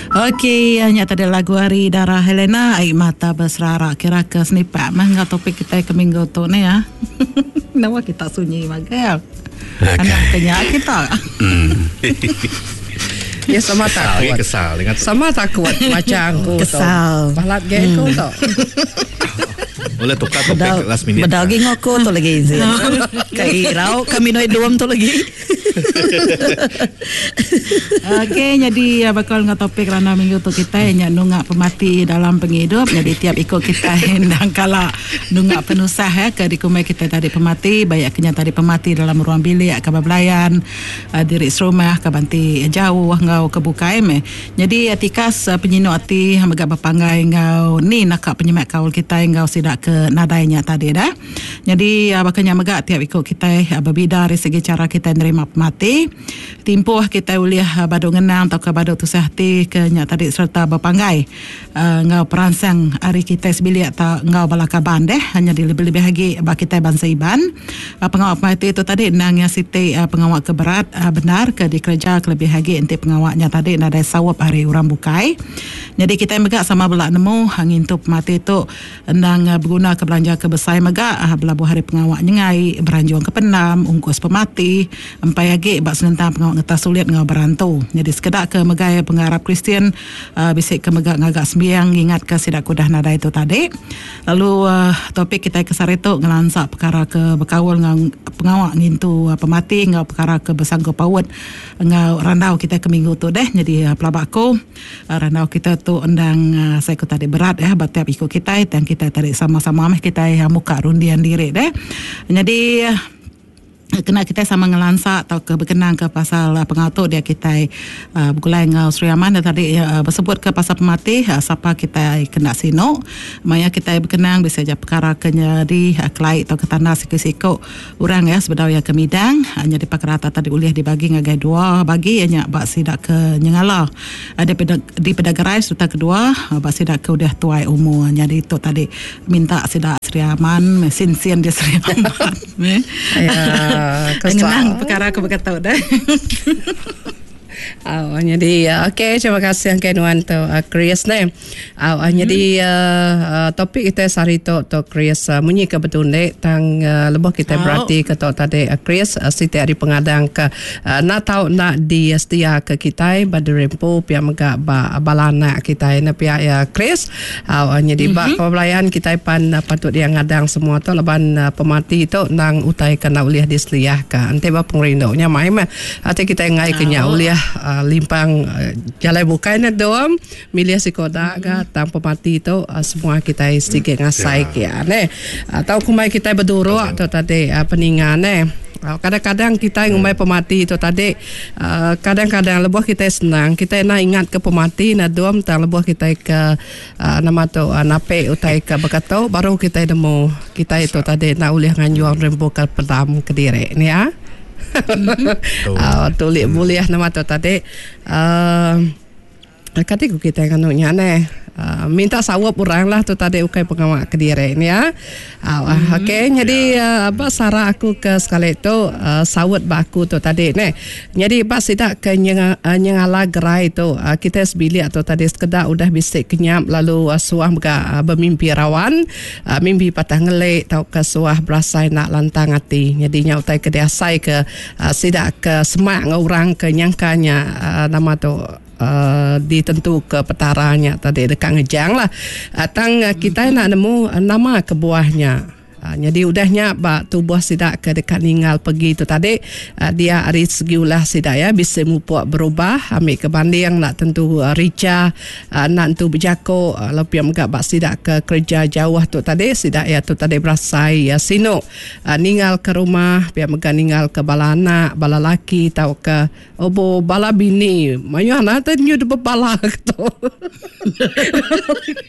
Okey, hanya tadi lagu hari Dara Helena, Air Mata Berserara. Kira ke snippet mah ngau topik kita ke minggu tu ni ya. Nama kita sunyi magal. Anak kenyak kita. Ya sama takut. Kesal dengan sama takut macam aku tu. Kesal. Balat geko tu. Boleh tukar topik last minute. Berdaging aku tu lagi. Kai rau kami noi duam tu lagi. Okey, jadi bakal ngah topik rana minggu tu kita yang nunggak pemati dalam penghidup. Jadi tiap ikut kita hendang kala nunggak penusah ke dikumai kita tadi pemati, banyak kenya tadi pemati dalam ruang bilik ke bablayan, diri serumah ke banti jauh ngau kebuka Jadi atikas penyino ati hamga bapangai ngau ni nakak penyemat kaul kita ngau sidak ke nadainya tadi dah. Jadi bakanya megak tiap ikut kita berbeda dari segi cara kita nerima mati timpuh kita uliah badu ngenang atau ke badu tusahti ke nyak tadi serta berpanggai ngau peransang hari kita sebilik atau ngau balakaban deh hanya di lebih-lebih lagi bak kita bangsa iban pengawak mati itu tadi nangnya siti pengawak keberat benar ke dikerja ke lebih lagi enti pengawaknya tadi nadai sawap hari orang bukai. Jadi kita megak sama belak nemu angin tu mati itu nang berguna ke belanja ke besai megak belabuh hari pengawak nyengai beranjuang ke penam ungkus pemati empai lagi bak senentang pengawak ngetas sulit ngau berantu. Jadi sekedar ke megai pengharap Kristian bisik ke megak ngagak sembiang ingat ke sidak kudah nada itu tadi. Lalu topik kita kesar itu ngelansak perkara ke berkawal ngau pengawak ngintu pemati ngau perkara ke bersanggup paut ngau randau kita ke minggu tu deh. Jadi pelabakku randau kita tu undang saya ku tadi berat batiap ikut kita dan kita tadi sama-sama kita muka rundian diri deh. Jadi kena kita sama ngelansak atau ke berkenang ke pasal pengatur dia kita bergulai ngau Sri Aman dan tadi bersebut ke pasal pemati siapa kita kena sino maya kita berkenang bisa je perkara kenyadi kelai atau ketanda sikit-sikit orang sebenarnya ke midang hanya di pakarata tadi uliah dibagi ngagai dua bagi hanya bak sidak ke nyengala ada di pedagarai serta kedua bak sidak ke udah tuai umur jadi itu tadi minta sidak Sri Aman mesin-sin dia Sri Aman kenang perkara aku berkata dah. Jadi okey, terima kasih Nuan tu Chris ni. Jadi topik kita sehari tu Chris munyi ke betul ni tang lebih kita berarti ke tu tadi Chris setiap hari pengadang ke nak tahu nak di setia ke kita pada rempo pihak megak balana kita ni pihak ya Chris. Jadi pembelajaran kita pan patut dia ngadang semua tu leban pemati tu nang utai kena uliah di setia ke ante ba pengrindoknya mai mah ate kita ngai kenya uliah limpang jalan bukai na doam milih sikoda ga tang pemati tu semua kita sedikit ngasai ya ne atau kumai kita berduru atau tadi peningan ne kadang-kadang kita ngumai pemati itu tadi kadang-kadang lebuh kita senang kita nak ingat ke pemati na doam tang lebuh kita ke nama tu nape utai ke berkata baru kita demo kita itu tadi nak uliah nganjuang rembo ke pedam Kediri ni ya. Tulik boleh nama tu tadi kata kita kanunya ne minta sawap orang lah tu tadi ukai pengawak Kediri ni ya. Okey jadi apa sarah aku ke sekali tu sawat baku tu tadi ne. Jadi pas tidak ke nyengala gerai tu kita sebilik atau tadi sekedar udah bisik kenyap lalu suah bermimpi rawan mimpi patah ngelik tau ke suah berasai nak lantang hati. Jadi nyautai ke diasai ke sidak ke semak orang ke nyangkanya nama tu ditentu ke petaranya tadi dekat ngejang lah tang kita nak nemu nama kebuahnya. Jadi udahnya bak tubuh sidak ke dekat ninggal pergi tu tadi dia hari segi ulah sidak ya bisa mupuk berubah ambil ke banding nak tentu rica nak tentu berjako lebih megak bak sidak ke kerja jauh tu tadi sidak ya tu tadi berasai ya sino ninggal ke rumah biar megak ninggal ke bala anak bala laki tau ke obo bala bini mayu anak tu nyu de bala tu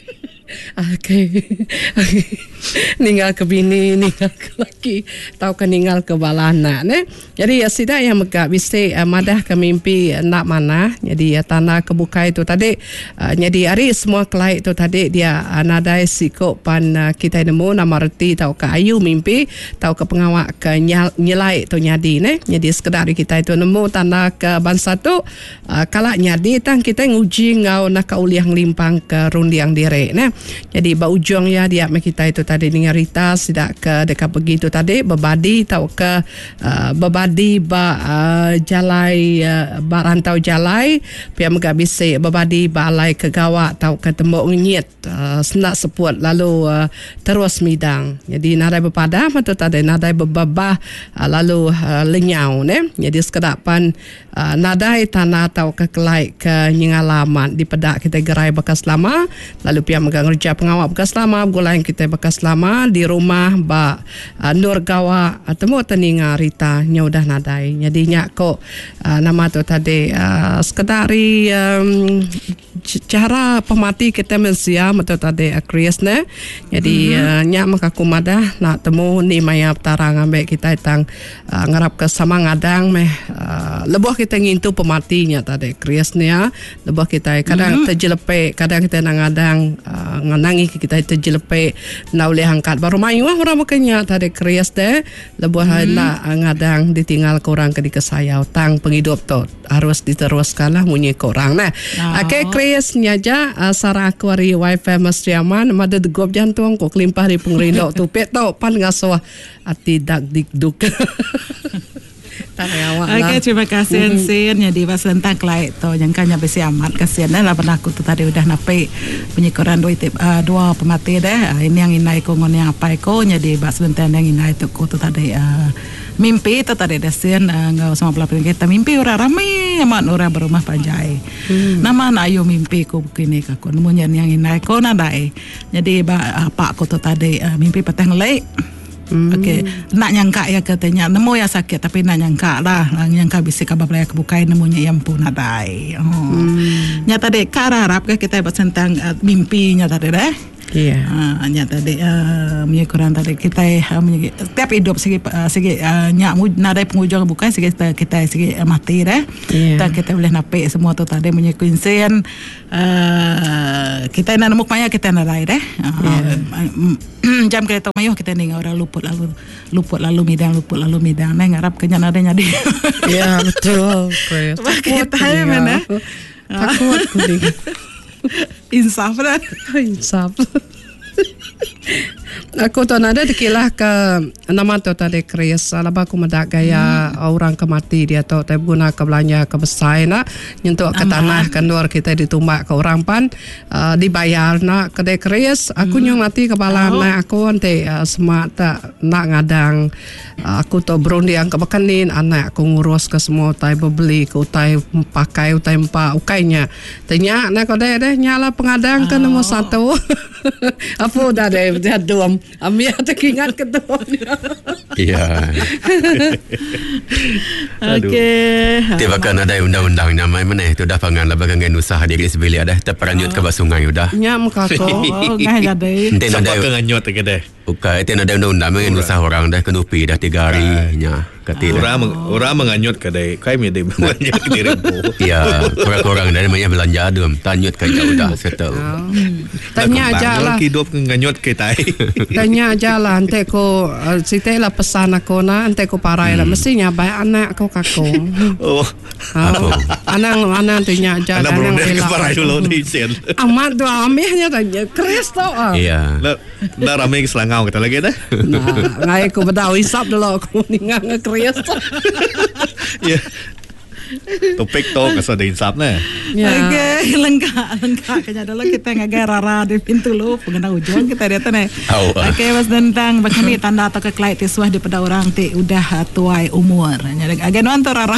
Okay. Ninggal ke bini, ninggal ke laki, tahu ke ninggal ke balana ne. Jadi sida yang megak bisi madah ke mimpi nak mana. Jadi tanah kebuka itu tadi. Jadi hari semua kelai itu tadi dia nadai sikok pan kita nemu nama reti tahu ke ayu mimpi, tahu ke pengawak ke nyelai tu nyadi ne. Jadi sekedar kita itu nemu tanah ke bangsa tu kalak nyadi tang kita nguji ngau nak uliang limpang ke rundiang dire ne. Jadi ba ujung ya dia kita itu tadi dengan Rita tidak ke dekat begitu tadi berbadi tahu ke berbadi jalai barantau jalai pia megak bisi berbadi balai ke gawak tahu ke tembok ngit senak seput lalu terus midang. Jadi nadai berpada atau tadi nadai berbabah lalu lenyau ne. Jadi sekedapan nadai tanah tahu ke kelai ke nyingalaman di pedak kita gerai bekas lama lalu pia megak ngerja pengawak bekas lama gulain kita bekas lama di rumah ba Nur Gawa temu teninga Rita nya udah nadai. Jadi nyak kok nama tu tadi sekedari cara pemati kita mensiam atau tadi Chris ne. Jadi nyak makaku madah nak temu ni maya tarang ambek kita tang ngarap ke sama ngadang meh lebuh kita ngintu pematinya tadi Chris ne ya. Lebuh kita kadang terjelepe kadang kita ngadang nganangi kita terjelepe na boleh angkat baru mayu orang makanya tadi Chris deh lebuh nak ngadang ditinggal korang ke di kesayau tang penghidup tu harus diteruskan lah munyi korang nah. Okay Chris nyaja sarah kuari wifi Mas Riaman mada degop jantung kok limpah di pengrindok tu pet tau pan ngasuh ati dak dikduk. Okay, terima kasih Sin. Jadi pas tentang kelai tu yang kanya besi amat kasihan lah pernah aku tu tadi udah napai penyikoran dua pemati deh. Ini yang inai kongon yang apa iko jadi pas tentang yang inai tu ku tu tadi mimpi tu tadi desin ngau sama pelapin kita mimpi orang ramai amat orang berumah panjai. Nama nak ayo mimpi ku begini kakun munyan yang inai ko nadai. Jadi apa aku tu tadi mimpi petang lek. Okey, nak nyangka ya katanya nemu ya sakit tapi nak nyangka lah nyangka bisa kabar pelaya kebukai nemunya yang pun nadai. Nyata dek kararap ke kita bahas tentang mimpi nyata deh. Iya. Nyata dek menyekuran tadi kita tiap hidup segi nyak nadai pengujung bukan segi kita segi mati deh. Dan kita boleh nape semua tu tadi menyekuin sen kita nak nemu maya kita nadai deh. Jam kereta mayuh kita ni orang luput lalu midang neng ngarap kenyan ada nyadi. Ya betul. Kita mana? Takut kuning. Insaf dah. Insaf. Aku tu nada dikilah ke nama tu tadi Chris alaba aku mendak gaya orang kemati dia tu tapi guna ke belanja ke besar nak nyentuh ke tanah ke luar kita ditumbak ke orang pan dibayar nak kedai Chris aku nyong mati kepala nak aku nanti semak tak nak ngadang aku tu berundi yang kebakanin anak aku ngurus ke semua utai beli ke utai pakai utai empat ukainya tanya nak kedai deh nyala pengadang ke nombor 1 apa dah deh jadum Amia teringat ketua. Iya. Okey. Tiba kan ada undang-undang nama mana itu dah pangan lah bagangan usaha diri sebelah dah terperanjut ke sungai udah. Nyam kako. Oh, ngah jadi. Sampai ke nganyot ke deh. Bukan, itu ada undang-undang dengan usaha orang dah kenupi dah 3 hari nya. Orang menganyot ke deh. Kai mi deh menganyot ke diri. Ya, orang-orang dah namanya belanja dum, tanyut ke jauh dah settle. Tanya aja lah. Hidup nganyot ke tai. Tanya aja lah ante ko site la pesan aku na ante ko parai lah mestinya baik anak ko kako. Oh. Anak tanya aja anak berundi ke parai dulu di sen. Amat tu amihnya tanya Kristo. Iya. Dah ramai selangau kita lagi dah. Nah, ngai ko bedau hisap dulu aku ningang Kristo. Ya. Topik tu kasih ada insaf nah. Okey, lengkap kanya dulu kita ngagai rara di pintu lu pengguna ujung kita lihat nih. Okey, mas tentang begini tanda atau kekelait tisuah di pada orang ti udah tuai umur. Jadi agak nonton rara.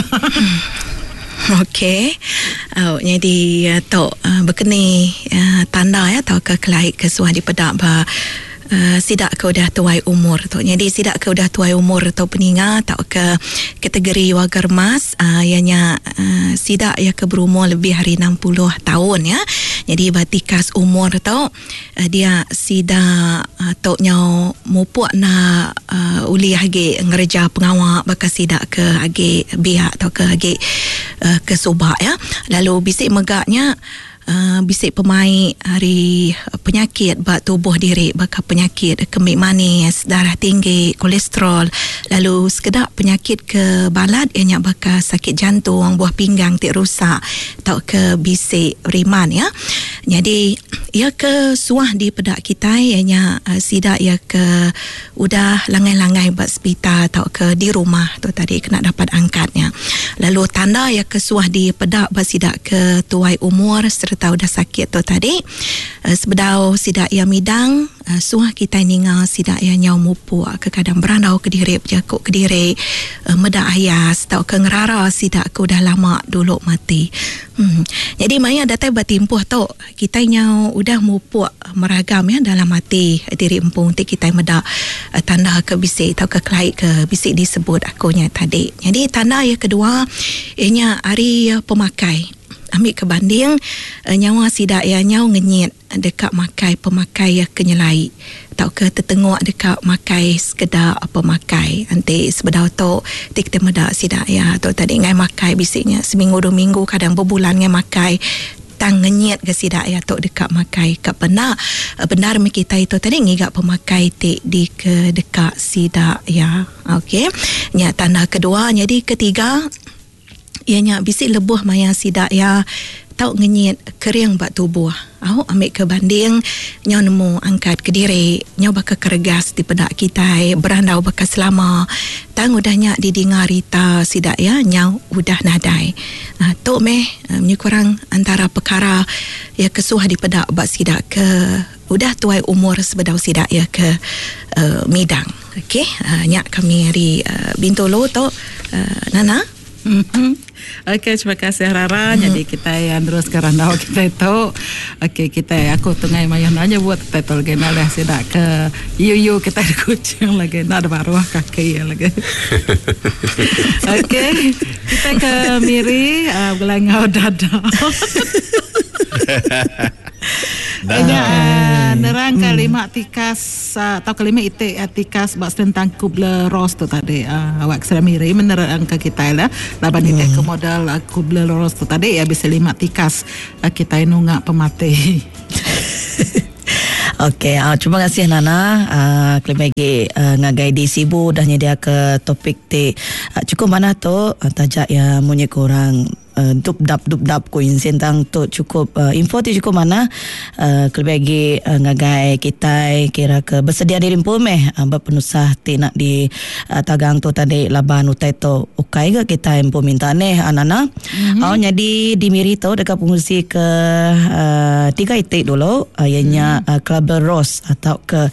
Okey. Jadi tu begini tanda ya atau kekelait kesuah di pada sidak ke udah tuai umur tu. Jadi sidak ke udah tuai umur atau peninga atau ke kategori warga emas ianya sidak ya ke berumur lebih dari 60 tahun ya. Jadi batikas umur tu dia sida tok nyau mupuk na uli hage ngereja pengawak bakal sida ke hage biak atau ke hage ke subak ya. Lalu bisik megaknya bisik pemai hari penyakit bak tubuh diri, bakal penyakit kemik manis, darah tinggi, kolesterol, lalu sekedar penyakit ke balat ianya bakal sakit jantung, buah pinggang tik rusak atau ke bisik riman ya. Jadi ia ke suah di pedak kita ianya sidak ia ke udah langai-langai buat hospital atau ke di rumah tu tadi kena dapat angkatnya. Lalu tanda ia ke suah di pedak buat sidak ke tuai umur serta udah sakit tu tadi sebedau sidak ia midang suah kita ningal sidak ia nyau mupu ke kadang berandau ke diri berjakuk ke diri medak ayas atau ke ngerara sidak ke udah lama dulu mati. Jadi maya datai batimpuh tu kita nyau udah mupu meragam ya dalam mati diri empung ti kita medak tanda ke bisik atau ke kelai ke bisik disebut akunya tadi. Jadi tanda yang kedua ianya hari pemakai ambil kebanding nyawa sidak ya nyau ngenyit dekat makai pemakai ya kenyelai atau ke tertengok dekat makai sekedar pemakai nanti sebedau tu kita medak sidak ya tu tadi ngai makai bisiknya seminggu 2 minggu kadang berbulan ngai makai tang ngenyit ke sidak ya tu dekat makai kat benar kita itu tadi ngigak pemakai tik di ke dekat sidak ya. Okey nya tanda kedua. Jadi ketiga ianya bisik lebuh maya sidak ya tau ngenyit kering bak tubuh. Aku ambil ke banding nyau nemu angkat ke diri nyau bakal keregas di pedak kita berandau bakal selama tang udahnya didengar rita sidak ya nyau udah nadai. Tok meh kurang antara perkara ya kesuah di pedak bak sidak ke udah tuai umur sebedau sidak ya ke midang. Okey nyak kami hari Bintulu tu Nana. Okey, terima kasih Rara. Jadi kita yang terus ke randau kita itu. Okey, kita aku tengah mayan aja buat title gena dah sidak ke you kita di kucing lagi nak ada baru kaki lagi. Okey, kita ke Miri gelangau dada. Nerang kelima tikas atau kelima itik tikas baks tentang Kubler-Ross tu tadi awak sedang Miri menerang ke kita lah laban itik ke modal Kubler-Ross tu tadi ya bisa 5 tikas kita nungak pemati. Okey, terima kasih Nana. Kelima lagi ngagai di Sibu dah nyedia ke topik ti cukup mana tu tajak ya munyi kurang dub-dap kuin sentang tu cukup info tu cukup mana kelebih lagi ngagai kita kira ke bersedia diri pun berpenusah ti nak di tagang tu tadi laban utai tu ukai ke kita empo minta neh Nana. Jadi di Miri tu dekat pengusi ke 3 itik dulu ianya Kubler-Ross atau ke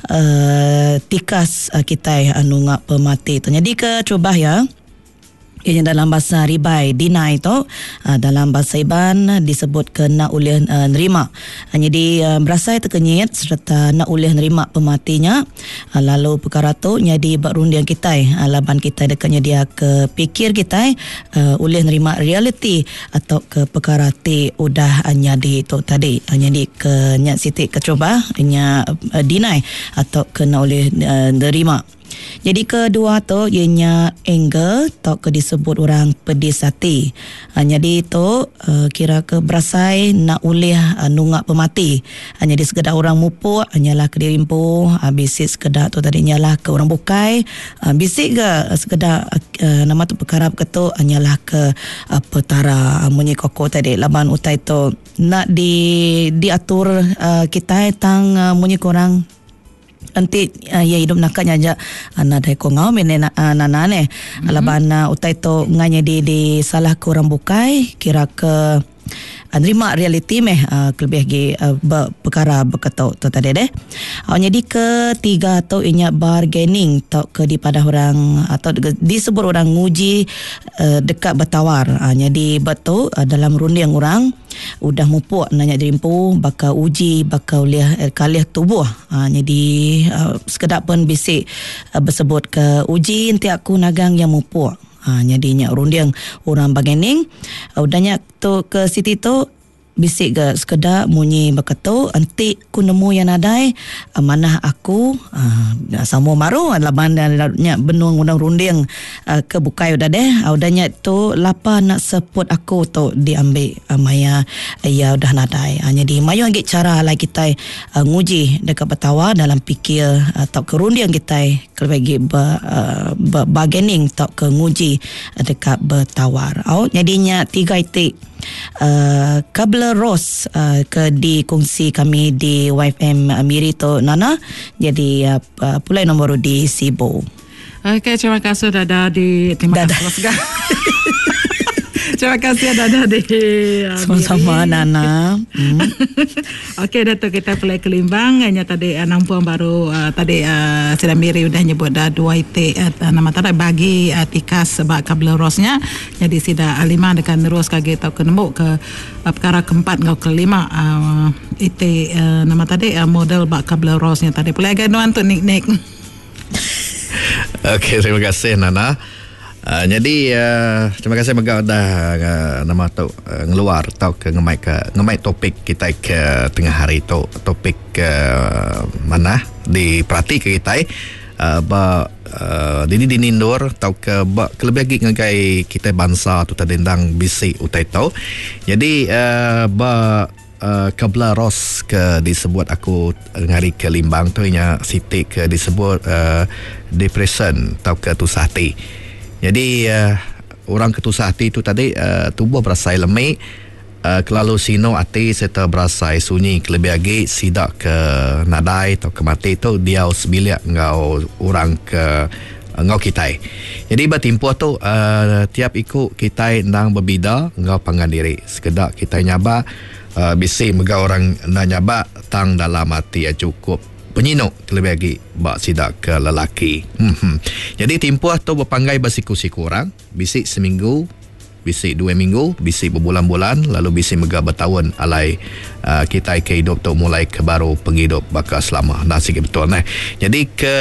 tikas kita anu ngak pemati tu. Jadi ke cuba ya ianya dalam bahasa ribai deny tu dalam bahasa Iban disebut ke nak ulih nerima. Jadi berasa terkenyit serta nak ulih nerima pematinya. Lalu perkara tu jadi berundian kita laban kita dekatnya dia ke pikir kita ulih nerima reality atau ke perkara ti udah nyadi tu tadi. Jadi ke nyak siti ke cuba nya deny atau ke nak ulih nerima. Jadi kedua tu ianya anger atau ke disebut orang pedis hati. Jadi tu kira ke berasai nak ulih nungak pemati. Jadi sekedar orang mupuk hanyalah ke dirimpu, bisik sekedar tu tadi hanyalah ke orang bukai, bisik ke sekedar nama tu perkara ketu hanyalah ke petara munyi koko tadi laban utai tu nak diatur kita tang munyi kurang nanti ya hidup nakanya aja anak dai ko ngau mene nana ne laban utai to nganya di salah kurang bukai kira ke nerima reality kelebih lagi perkara berkata tu tadi deh. Jadi ketiga tu inya bargaining atau ke di pada orang atau disebut orang nguji dekat bertawar. Jadi betul dalam rundiang orang udah mupuk nanya dirimpu bakal uji bakal liah kalih tubuh. Jadi sekedar pun bisik bersebut ke uji nanti aku nagang yang mupuk. Jadinya rundiang orang bargaining udahnya tu ke city tu bisik ke sekedar munyi berketuk antik ku nemu yang nadai manah aku sama maru laban nya benung undang runding ke bukai udah deh udahnya tu lapa nak support aku tu diambil maya ya udah nadai jadi mayu lagi cara lah kita nguji dekat betawa dalam fikir atau kerundian kita kelebagi bargaining atau ke nguji dekat bertawar jadinya 3 itik Kabel Ros ke dikongsi kami di YFM Miri tu Nana. Jadi pulai nombor di Sibo. Okey, terima kasih Dada di terima kasih. Terima kasih Dada di sama-sama Nana. Okey, Dato' kita play ke Limbang. Hanya tadi nampuan baru tadi Sida Miri udah nyebut dah 2 itik nama tadi bagi tikas sebab kabel rosnya. Jadi Sida 5 dekat terus kage tau kenemu ke perkara keempat ngau kelima itik nama tadi model bak kabel rosnya tadi. Play ke nuan tu nik-nik. Okey, terima kasih Nana. Jadi terima kasih Megah dah nama tu ngeluar tau ke ngemai topik kita ke tengah hari tu topik mana di perhati ke kita di nindur tau ke kelebih lagi ngai kita bangsa tu tadendang bisi utai tau. Jadi kabla ros ke disebut aku ngari ke Limbang tu nya siti ke disebut depression tau ke tusah hati. Jadi orang ketusah hati itu tadi tubuh berasa lemik kelalu sino hati serta berasa sunyi kelebih lagi sidak ke nadai atau ke mati itu dia sebilik ngau orang ke ngau kita. Jadi batimpuh tu tiap ikut kita nang berbida ngau pangan diri sekedar kita nyaba bisi mega orang nak nyaba tang dalam hati cukup penyinuk terlebih lagi bak sidak ke lelaki. Jadi timpuah tu berpanggai bersiku-siku orang, bisik seminggu, bisik 2 minggu, bisik berbulan-bulan, lalu bisik mega bertahun alai kita ke hidup tu mulai ke baru penghidup bakal selama. Nah sikit betul nah. Jadi ke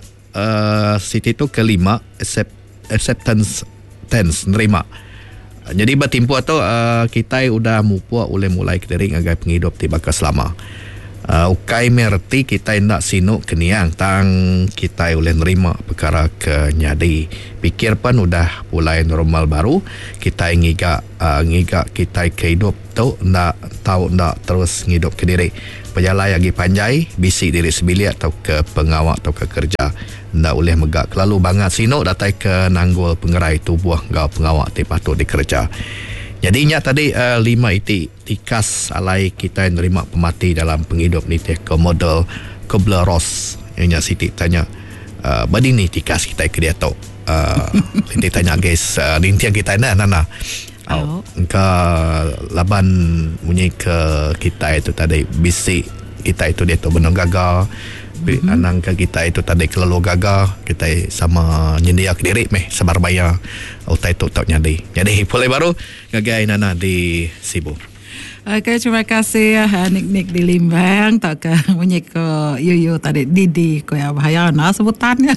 siti tu kelima acceptance tense nerima. Jadi bertimpuah tu kita udah mupuak oleh mulai ke diri agai penghidup ti bakal selama. Ukai merti kita hendak sinuk keniang tang kita oleh nerima perkara kenyadi pikir pun udah mulai normal baru kita ngigak kita kehidup tu nak tahu nak terus ngidup ke diri berjalan lagi panjai bisi diri sebilik atau ke pengawak atau ke kerja ndak boleh megak lalu bangat sinuk datai ke nanggul pengerai tubuh ngau pengawak ti patut dikerja. Jadi nya tadi 5 itik tikas alai kita nerima pemati dalam penghidup ni ke model Kubler Ross yang nya Siti tanya badi ni tikas kita ke dia tau Siti tanya guys rintiang kita Nana ke laban bunyi ke kita itu tadi bisi kita itu dia tu benang gagal anang ke kita itu tadi kelalu gagal kita sama nyendia ke diri meh sabar bayar utai tu tak nyadi. Jadi boleh baru ngagai Nana di Sibu. Okey, terima kasih Nik di Limbang tak ke bunyi ke Yuyu tadi Didi ko ya bahaya na sebutannya.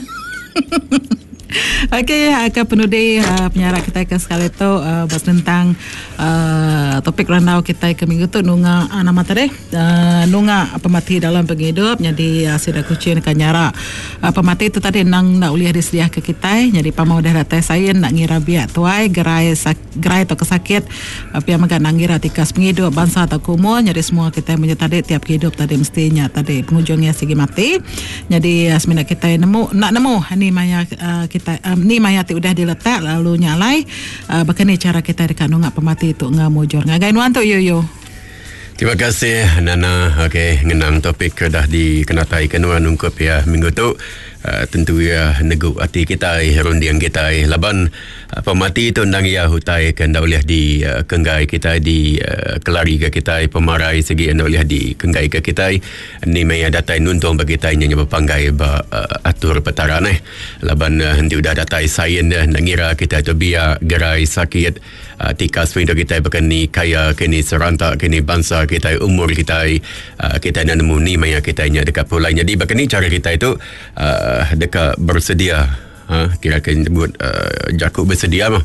Okey, ke penudi penyiaran kita ke sekali tu bahas tentang topik randau kita ke minggu tu nunga nama tadi nunga pemati dalam penghidup. Jadi sudah kucing kan nyara pemati itu tadi nang nak uliah disediah ke kita. Jadi pamau dah datang saya nak ngira biak tuai gerai atau kesakit apa yang makan ngira tikas penghidup bangsa atau kumul. Jadi semua kita punya tadi tiap hidup tadi mestinya tadi penghujungnya segi mati. Jadi seminat kita nemu ni maya kita ni mayati udah diletak lalu nyalai bakani cara kita dekat nungak pemati itu ngamujur ngagai nuan tu yo. Terima kasih Nana. Okey, ngenang topik dah dikenatai kenuan ungkup ya minggu tu. Tentu ya neguk hati kita rundiang kita laban pemati itu ndang ya hutai kan dah boleh di kenggai kita di kelari ke kita pemarai segi anda boleh di kenggai ke kita ni maya datai nuntung bagi kita nya berpanggai atur petaran laban hendak udah datai sains dah ngira kita tu biar gerai sakit tikas pintu kita berkeni kaya kini serantak kini bangsa kita umur kita kita nak nemu ni maya kita nya dekat pulai jadi berkeni cara kita itu dekat bersedia kira-kira sebut jakuk bersedia mah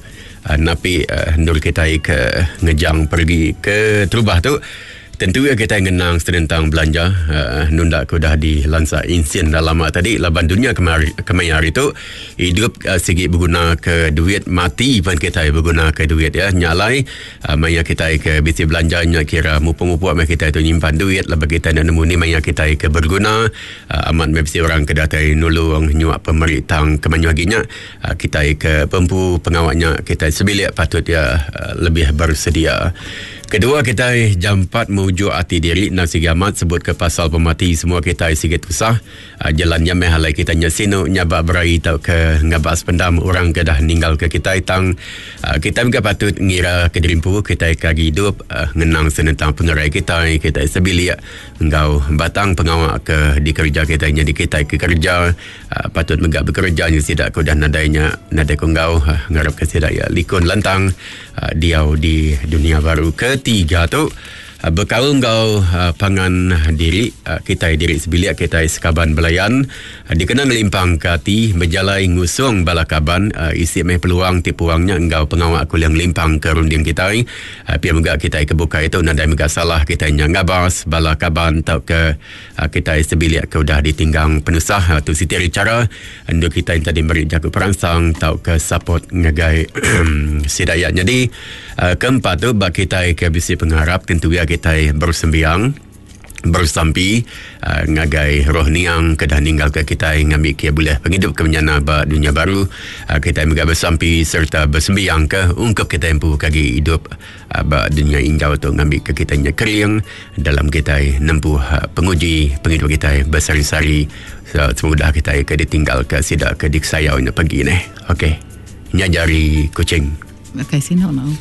napi nur kita ke ngejang pergi ke Trubah tu. Tentu kita mengenang tentang belanja nunda ko dah di lansa insiden dalam tadi laban dunia kemarin hari tu hidup segi berguna ke duit mati pun kita berguna ke duit ya nyalai maya kita ke bisi belanjanya kira mupu-mupu maya kita tu nyimpan duit lepas kita nak nemu ni maya kita ke berguna amat mesti orang ke datai nulung nyuap pemerintah kemanyaginya kita ke pempu pengawaknya kita sebilik patut ya lebih bersedia. Kedua, kita jam 4 menuju hati diri nasi gamat sebut ke pasal pemati semua kita sikit usah jalannya mehalai kita nyasino nyabak berai tau ke ngabas pendam orang ke dah ninggal ke kita tang kita juga patut ngira ke dirimpu kita kagi hidup ngenang senentang pengerai kita sebilik engkau batang pengawak ke di kerja kita jadi kita ke kerja patut megak bekerja ni tidak kau dah nadainya nadai kau ngarap ke tidak ya likun lantang diau di dunia baru. Ketiga tu berkaum kau pangan diri kita diri sebilik kita sekaban belayan dikenal limpang kati berjalai ngusung balakaban isi meh peluang tipuangnya engkau pengawak aku yang limpang ke runding kita pia megak kita kebuka itu nadai megak salah kita ngabas balakaban tau ke kita sebilik ke udah ditinggang penusah tu sitiri cara untuk kita yang tadi beri jago perangsang tau ke support ngagai sidaya. Jadi keempat tu bak kita ke bisi pengharap tentu ya kita bersembiang bersampi ngagai roh niang kedah ninggal ke kita ngambil kia boleh penghidup ke menyana ba dunia baru kita juga bersampi serta bersembiang ke ungkap kita empu kagi hidup ba dunia indah tu ngambil ke kita nya kering dalam kita nempuh penguji penghidup kita bersari-sari semoga kita ke ditinggal ke sidak ke diksayau nya pergi ni okey nyajari kucing. Okay, sini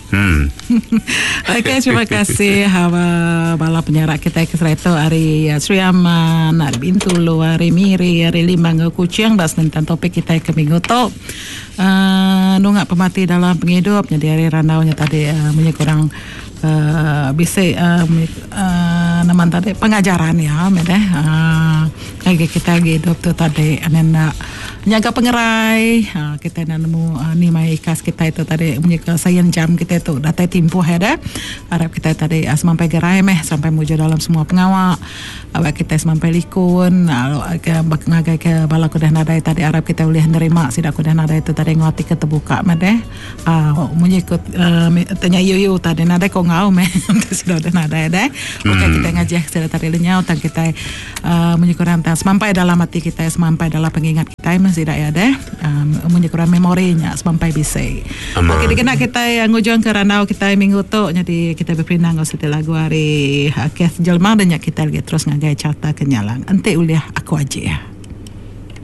okay, terima kasih bala penyarak kita ke Sereto hari Sri Aman, hari Bintulu, hari Miri, hari Limbang Kucing das tentang topik kita ke minggu tu nunggak pemati dalam penghidup. Jadi hari randaunya tadi kurang bisa naman tadi pengajaran ya lagi kita hidup tu tadi anak nyaga pengerai kita nemu ni mai ikas kita itu tadi punya sayan jam kita itu datai timpu ada harap kita tadi sampai gerai sampai muja dalam semua pengawak awak kita sampai likun ngagai ke bala kudah nadai tadi harap kita boleh nerima sidak kudah nadai itu tadi ngoti ke terbuka punya ikut tanya yu tadi nadai kau ngau sudah ada nadai deh okey kita ngajak sudah tadi lenyau tang kita menyukuran sampai dalam hati kita sampai dalam pengingat kita masih dah ada menyukuran memorinya sampai bisa. Okey dikena kita ngujung ke ranau kita minggu tu jadi kita berpinang setelah lagu hari Kes Jelma dan kita lagi terus ngagai carta kenyalang ente uliah aku aja ya.